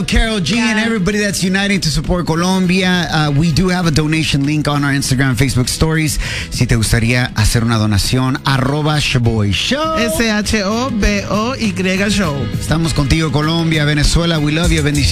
love Karol G and everybody that's uniting to support Colombia. We do have a donation link on our Instagram and Facebook stories. Si te gustaría hacer una donación, @Shoboy Show. SHOBOY Show. Estamos contigo, Colombia, Venezuela. We love you. Bendiciones.